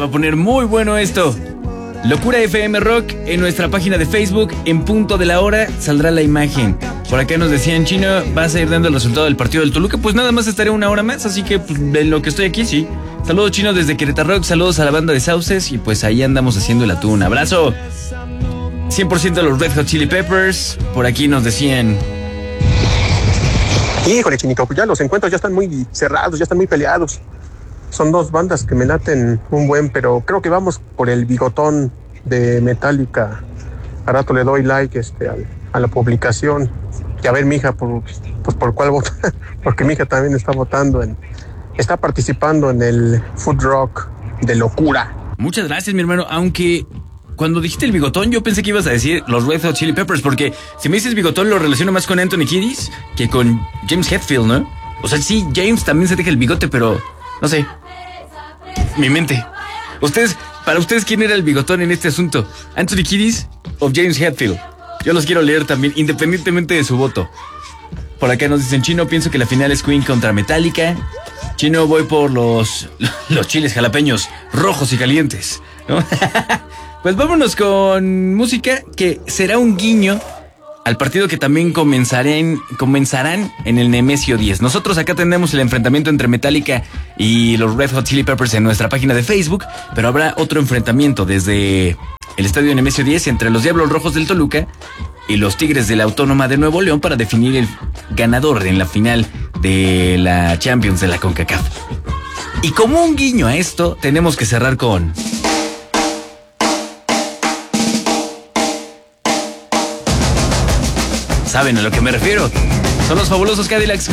va a poner muy bueno esto. Locura FM Rock en nuestra página de Facebook. En punto de la hora saldrá la imagen. Por acá nos decían, Chino, ¿vas a ir dando el resultado del partido del Toluca? Pues nada más estaré una hora más, así que pues, de lo que estoy aquí, sí. Saludos, Chino, desde Querétaro Rock. Saludos a la banda de Sauces. Y pues ahí andamos haciendo el atún. Abrazo. 100% de los Red Hot Chili Peppers. Por aquí nos decían... Híjole, Chinito, pues ya los encuentros ya están muy cerrados, ya están muy peleados. Son dos bandas que me laten un buen, pero creo que vamos por el Bigotón de Metallica. A rato le doy like a la publicación. Y a ver, mija, por cuál vota, porque mi hija también está participando en el Food Rock de Locura. Muchas gracias, mi hermano, aunque... Cuando dijiste el Bigotón, yo pensé que ibas a decir los Red Hot Chili Peppers, porque si me dices Bigotón lo relaciono más con Anthony Kiedis que con James Hetfield, ¿no? O sea, sí, James también se deja el bigote, pero no sé. Mi mente. Para ustedes, ¿quién era el Bigotón en este asunto? ¿Anthony Kiedis o James Hetfield? Yo los quiero leer también, independientemente de su voto. Por acá nos dicen, Chino, pienso que la final es Queen contra Metallica. Chino, voy por los chiles jalapeños rojos y calientes, ¿no? Pues vámonos con música que será un guiño al partido que también comenzarán en el Nemesio 10. Nosotros acá tenemos el enfrentamiento entre Metallica y los Red Hot Chili Peppers en nuestra página de Facebook, pero habrá otro enfrentamiento desde el estadio Nemesio 10 entre los Diablos Rojos del Toluca y los Tigres de la Autónoma de Nuevo León para definir el ganador en la final de la Champions de la CONCACAF. Y como un guiño a esto, tenemos que cerrar con... ¿Saben a lo que me refiero? Son los fabulosos Cadillacs